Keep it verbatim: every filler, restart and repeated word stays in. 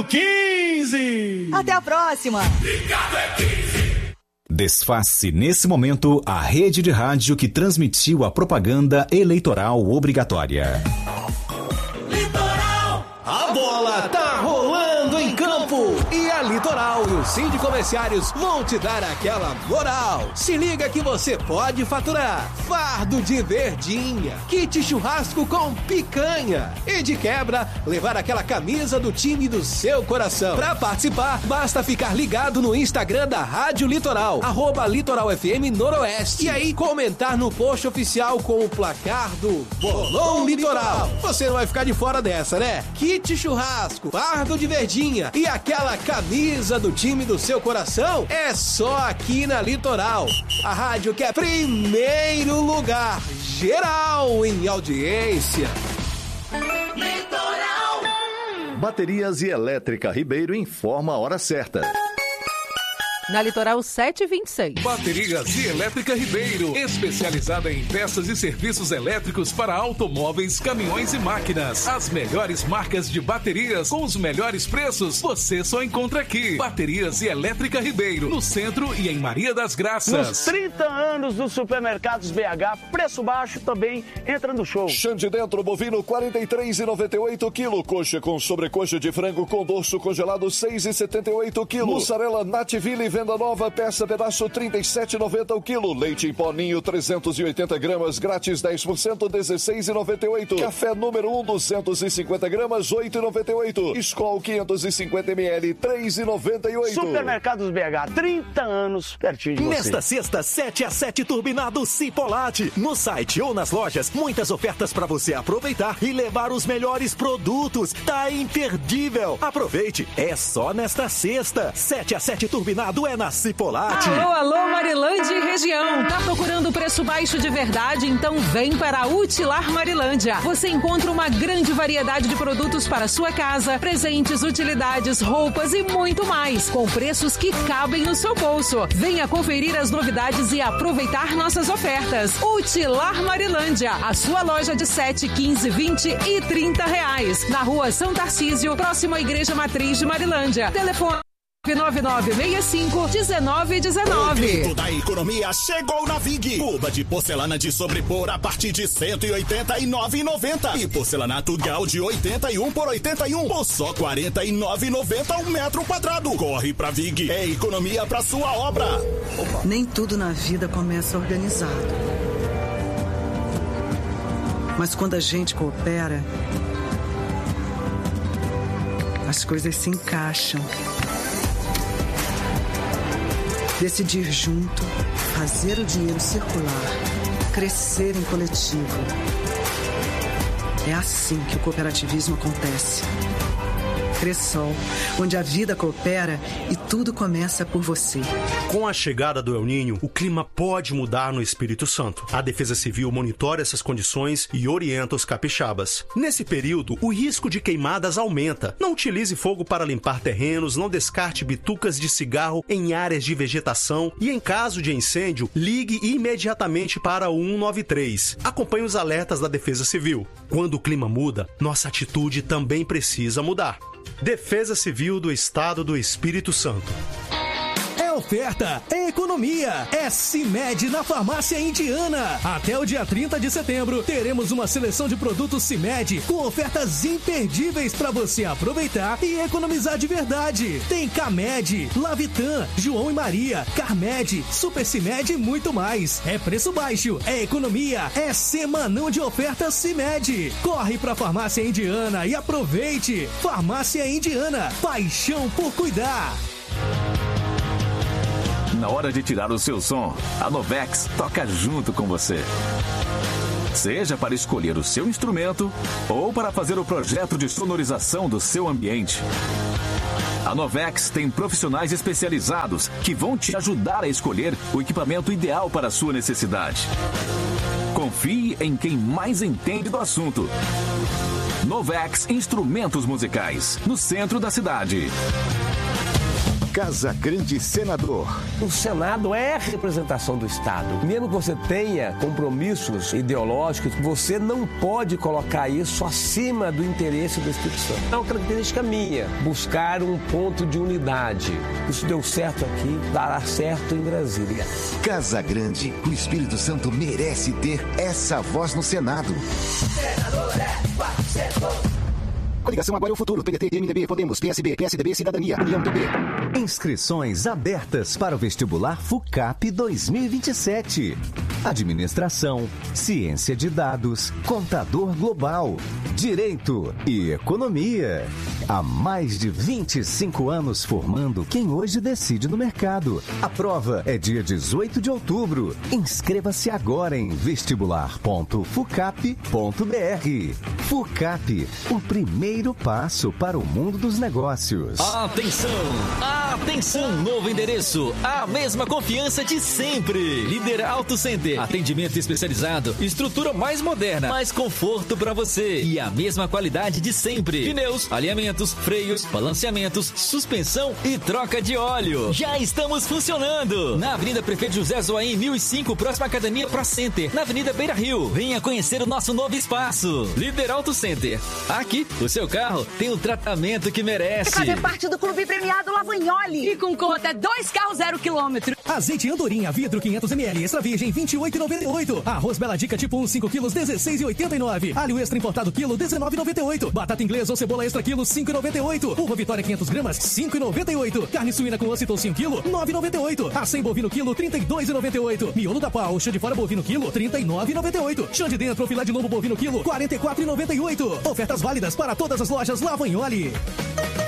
Ligado quinze! Até a próxima! Ligado é quinze! Desface nesse momento a rede de rádio que transmitiu a propaganda eleitoral obrigatória. Litoral! A bola tá rolando em campo e a Litoral e o Sindicomerciários vão te dar aquela moral. Se liga que você pode faturar fardo de verdinha, kit churrasco com picanha e de quebra levar aquela camisa do time do seu coração. Pra participar, basta ficar ligado no Instagram da Rádio Litoral, arroba Litoral F M Noroeste, e aí comentar no post oficial com o placar do Bolão Litoral. Você não vai ficar de fora dessa, né? Kit churrasco, fardo de verdinha e aquela camisa do time do seu coração é só aqui na Litoral. A rádio que é primeiro lugar geral em audiência. Litoral. Baterias e Elétrica Ribeiro informa a hora certa. Na Litoral sete e vinte e seis. Baterias e Elétrica Ribeiro, especializada em peças e serviços elétricos para automóveis, caminhões e máquinas. As melhores marcas de baterias com os melhores preços você só encontra aqui. Baterias e Elétrica Ribeiro, no centro e em Maria das Graças. Nos trinta anos dos supermercados B H, preço baixo também entra no show. Chão de dentro bovino quarenta e três reais e noventa e oito quilo. Coxa com sobrecoxa de frango com dorso congelado seis reais e setenta e oito quilo. Mussarela Nativille venda nova, peça pedaço trinta e sete reais e noventa o quilo. Leite em pó Ninho trezentos e oitenta gramas, grátis dez por cento, dezesseis reais e noventa e oito. Café número um, duzentos e cinquenta gramas, oito reais e noventa e oito. Skol quinhentos e cinquenta mililitros, três reais e noventa e oito. Supermercados B H, trinta anos pertinho de você. Nesta sexta, sete a sete turbinado Cipolate. No site ou nas lojas, muitas ofertas para você aproveitar e levar os melhores produtos. Tá imperdível. Aproveite, é só nesta sexta. sete a sete turbinado é na Cipolate. Alô, alô, Marilândia e região. Tá procurando preço baixo de verdade? Então vem para a Utilar Marilândia. Você encontra uma grande variedade de produtos para sua casa, presentes, utilidades, roupas e muito mais, com preços que cabem no seu bolso. Venha conferir as novidades e aproveitar nossas ofertas. Utilar Marilândia, a sua loja de sete, quinze, vinte e trinta reais. Na rua São Tarcísio, próximo à Igreja Matriz de Marilândia. Telefone nove nove seis cinco, um nove um nove. O grito da economia chegou na Vig. Cuba de porcelana de sobrepor a partir de cento e oitenta e nove reais e noventa centavos. E porcelanato Gal de oitenta e um por oitenta e um por só quarenta e nove reais e noventa centavos um metro quadrado. Corre pra Vig. É economia pra sua obra. Opa. Nem tudo na vida começa organizado. Mas quando a gente coopera, as coisas se encaixam. Decidir junto, fazer o dinheiro circular, crescer em coletivo. É assim que o cooperativismo acontece. Cressol, onde a vida coopera e tudo começa por você. Com a chegada do El Niño, o clima pode mudar no Espírito Santo. A Defesa Civil monitora essas condições e orienta os capixabas. Nesse período, o risco de queimadas aumenta. Não utilize fogo para limpar terrenos, não descarte bitucas de cigarro em áreas de vegetação e, em caso de incêndio, ligue imediatamente para o um nove três. Acompanhe os alertas da Defesa Civil. Quando o clima muda, nossa atitude também precisa mudar. Defesa Civil do Estado do Espírito Santo. É oferta, é economia, é CIMED na Farmácia Indiana. Até o dia trinta de setembro, teremos uma seleção de produtos CIMED com ofertas imperdíveis para você aproveitar e economizar de verdade. Tem Camed, Lavitan, João e Maria, Carmed, Super CIMED e muito mais. É preço baixo, é economia, é semanão de ofertas CIMED. Corre pra Farmácia Indiana e aproveite. Farmácia Indiana, paixão por cuidar. Na hora de tirar o seu som, a Novex toca junto com você. Seja para escolher o seu instrumento ou para fazer o projeto de sonorização do seu ambiente. A Novex tem profissionais especializados que vão te ajudar a escolher o equipamento ideal para a sua necessidade. Confie em quem mais entende do assunto. Novex Instrumentos Musicais, no centro da cidade. Casa Grande Senador. O Senado é a representação do Estado. Mesmo que você tenha compromissos ideológicos, você não pode colocar isso acima do interesse do Espírito Santo. É uma característica minha, buscar um ponto de unidade. Isso deu certo aqui, dará certo em Brasília. Casa Grande, o Espírito Santo merece ter essa voz no Senado. Senador é quatrocentos. Coligação Agora é o Futuro, P D T, M D B, Podemos, P S B, P S D B, Cidadania, União P B. Inscrições abertas para o vestibular FUCAP dois mil e vinte e sete. Administração, Ciência de Dados, Contador Global, Direito e Economia. Há mais de vinte e cinco anos formando quem hoje decide no mercado. A prova é dia dezoito de outubro. Inscreva-se agora em vestibular ponto fucap ponto br. FUCAP, o primeiro passo para o mundo dos negócios. Atenção! Atenção! Novo endereço, a mesma confiança de sempre. Líder Auto Center, atendimento especializado, estrutura mais moderna, mais conforto para você e a mesma qualidade de sempre. Pneus, alinhamentos, freios, balanceamentos, suspensão e troca de óleo. Já estamos funcionando na Avenida Prefeito José Zoaim mil e cinco, próxima à Academia Pro Center, na Avenida Beira Rio. Venha conhecer o nosso novo espaço. Líder Auto Center. Aqui, o seu carro tem o tratamento que merece. É fazer parte do Clube Premiado Lavagnoli. E com até dois carros zero quilômetro. Azeite Andorinha, vidro quinhentos mililitros, extra virgem, vinte e oito reais e noventa e oito centavos. Arroz Bela Dica tipo um, cinco quilos, dezesseis reais e oitenta e nove centavos. Alho extra importado quilo, dezenove reais e noventa e oito centavos. Batata inglesa ou cebola extra quilo, cinco reais e noventa e oito centavos. Uva Vitória quinhentas gramas, cinco reais e noventa e oito centavos. Carne suína com osso e toucinho quilo, nove reais e noventa e oito centavos. Acém bovino quilo, trinta e dois reais e noventa e oito centavos. Miolo da pau, chã de fora bovino quilo, trinta e nove reais e noventa e oito centavos. Chã de dentro, filé de lombo bovino quilo, quarenta e quatro reais e noventa e oito centavos. Ofertas válidas para todas as lojas Lavagnoli.